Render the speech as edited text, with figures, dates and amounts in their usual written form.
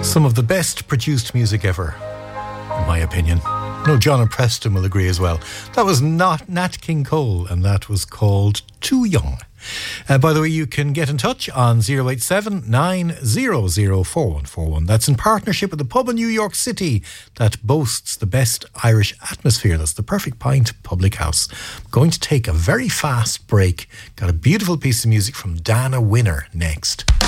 Some of the best produced music ever, in my opinion. No, John and Preston will agree as well. That was not Nat King Cole, and that was called Too Young. By the way, you can get in touch on 087 900 4141. That's in partnership with the pub in New York City that boasts the best Irish atmosphere. That's the Perfect Pint Public House. I'm going to take a very fast break. Got a beautiful piece of music from Dana Winner next.